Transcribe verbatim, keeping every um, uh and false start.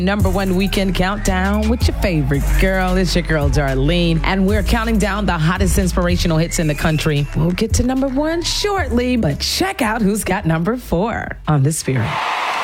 Number one weekend countdown with your favorite girl. It's your girl, Darlene. And we're counting down the hottest inspirational hits in the country. We'll get to number one shortly, but check out who's got number four on The Spirit.